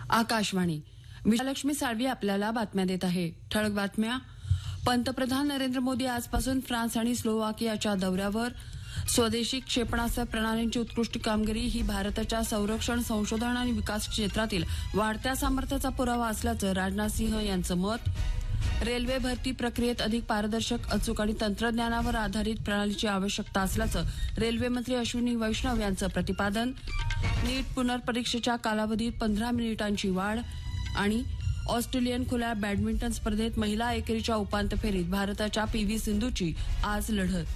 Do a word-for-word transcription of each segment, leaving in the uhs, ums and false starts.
आकाशवाणी. विजयलक्ष्मी साळवी आपल्याला बातम्या देत आहे. ठळक बातम्या. पंतप्रधान नरेंद्र मोदी आजपासून फ्रान्स आणि स्लोवाकियाच्या दौऱ्यावर. स्वदेशी क्षेपणास्त्र प्रणालींची उत्कृष्ट कामगिरी ही भारताच्या संरक्षण, संशोधन आणि विकास क्षेत्रातील वाढत्या सामर्थ्याचा पुरावा असल्याचं राजनाथ सिंह यांचं मत. रेल्वे भरती प्रक्रियेत अधिक पारदर्शक, अचूक आणि तंत्रज्ञानावर आधारित प्रणालीची आवश्यकता असल्याचं रेल्वे मंत्री अश्विनी वैष्णव यांचं प्रतिपादन. नीट पुनर्परीक्षेच्या कालावधीत पंधरा मिनिटांची वाढ. आणि ऑस्ट्रेलियन खुल्या बॅडमिंटन स्पर्धेत महिला एकेरीच्या उपांत्य फेरीत भारताच्या पी व्ही सिंधूची आज लढत.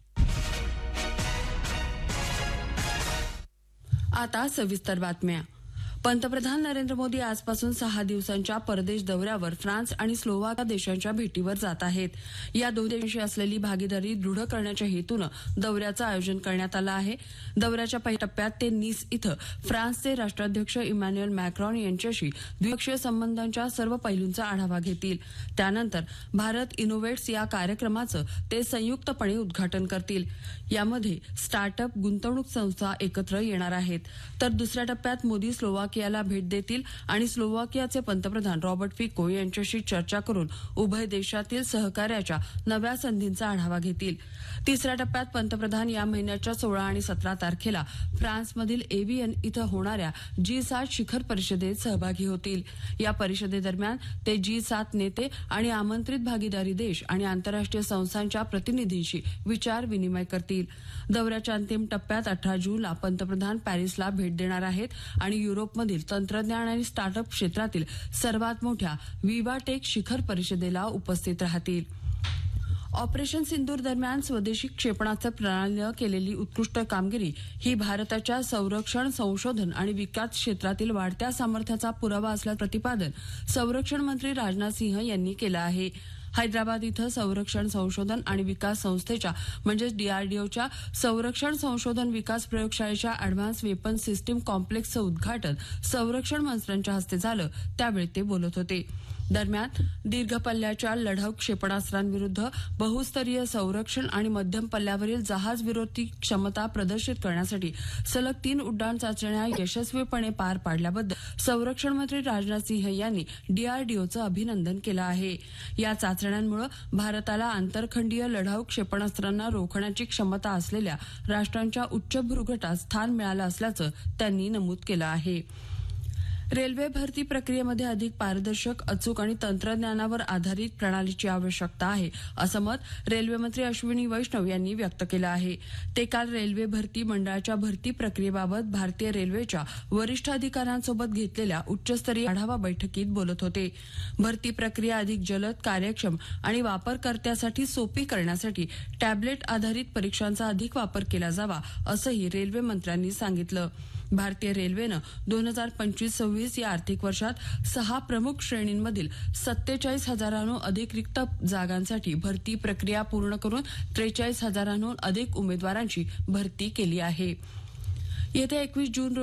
आता सविस्तर बातम्या. पंतप्रधान नरेंद्र मोदी आजपासून सहा दिवसांच्या परदेश दौऱ्यावर फ्रान्स आणि स्लोवाकिया देशांच्या भेटीवर जात आहेत. या दोन देशांशी असलेली भागीदारी दृढ करण्याच्या हेतूनं दौऱ्याचं आयोजन करण्यात आलं आहे. दौऱ्याच्या पहिल्या टप्प्यात ते नीस इथं फ्रान्सचे राष्ट्राध्यक्ष इमॅन्युएल मॅक्रॉन यांच्याशी द्विपक्षीय संबंधांच्या सर्व पैलूंचा आढावा घेतील. त्यानंतर भारत इनोव्हेट्स या कार्यक्रमाचं ते संयुक्तपणे उद्घाटन करतील. यामध्ये स्टार्टअप, गुंतवणूक संस्था एकत्र येणार आहेत. तर दुसऱ्या टप्प्यात मोदी स्लोवाकियाला भेट देतील आणि स्लोवाकियाचे पंतप्रधान रॉबर्ट फिको यांच्याशी चर्चा करून उभय देशातील सहकार्याच्या नव्या संधींचा आढावा घेतील. तिसऱ्या टप्प्यात पंतप्रधान या महिन्याच्या सोळा आणि सतरा तारखेला फ्रान्समधील एव्हियन इथं होणाऱ्या जी सात शिखर परिषदेत सहभागी होतील. या परिषदेदरम्यान ते जी सात नेते आणि आमंत्रित भागीदारी देश आणि आंतरराष्ट्रीय संस्थांच्या प्रतिनिधींशी विचार विनिमय करतील. दौऱ्याच्या अंतिम टप्प्यात अठरा जूनला पंतप्रधान पॅरिसला भेट देणार आहेत आणि युरोपमधील तंत्रज्ञान आणि स्टार्टअप क्षेत्रातील सर्वात मोठ्या विवा टेक शिखर परिषदेला उपस्थित राहतील. ऑपरेशन सिंदूर दरम्यान स्वदेशी क्षेपणास्त्र प्रणालीनं केलेली उत्कृष्ट कामगिरी ही भारताच्या संरक्षण, संशोधन आणि विकास क्षेत्रातील वाढत्या सामर्थ्याचा पुरावा असल्याचं प्रतिपादन संरक्षण मंत्री राजनाथ सिंह यांनी केलं आहे. हैदराबाद इथं संरक्षण, संशोधन आणि विकास संस्थेच्या म्हणजेच डीआरडीओच्या संरक्षण संशोधन विकास प्रयोगशाळेच्या अॅडव्हान्स वेपन सिस्टीम कॉम्प्लेक्सचं उद्घाटन संरक्षण मंत्र्यांच्या हस्ते झालं. त्यावेळी ते बोलत होते. दरम्यान दीर्घ पल्ल्याच्या लढाऊ क्षेपणास्त्रांविरुद्ध बहुस्तरीय संरक्षण आणि मध्यम पल्ल्यावरील जहाज विरोधी क्षमता प्रदर्शित करण्यासाठी सलग तीन उड्डाण चाचण्या यशस्वीपणे पार पाडल्याबद्दल संरक्षण मंत्री राजनाथ सिंह यांनी डीआरडीओचं अभिनंदन केलं आहे. या चाचण्यांमुळे भारताला आंतरखंडीय लढाऊ क्षेपणास्त्रांना रोखण्याची क्षमता असलेल्या राष्ट्रांच्या उच्चभ्रू गटात स्थान मिळालं असल्याचं त्यांनी नमूद केलं आहे. रेल्वे भरती प्रक्रियेमध्ये अधिक पारदर्शक, अचूक आणि तंत्रज्ञानावर आधारित प्रणालीची आवश्यकता आहे, असं मत रेल्वे मंत्री अश्विनी वैष्णव यांनी व्यक्त केलं आहे. ते काल रेल्वे भरती मंडळाच्या भरती प्रक्रियेबाबत भारतीय रेल्वेच्या वरिष्ठ अधिकाऱ्यांसोबत घेतलेल्या उच्चस्तरीय आढावा बैठकीत बोलत होते. भरती प्रक्रिया अधिक जलद, कार्यक्षम आणि वापरकर्त्यासाठी सोपी करण्यासाठी टॅबलेट आधारित परीक्षांचा अधिक वापर केला जावा, असंही रेल्वे मंत्र्यांनी सांगितलं. भारतीय रेल्वेनं दोन हजार पंचवीस सव्वीस या आर्थिक वर्षात सहा प्रमुख श्रेणींमधील सत्तेचाळीस हजारांहून अधिक रिक्त जागांसाठी भरती प्रक्रिया पूर्ण करून त्रेचाळीस हजारांहून अधिक उमेदवारांची भरती केली आहे. येत्या एकवीस जून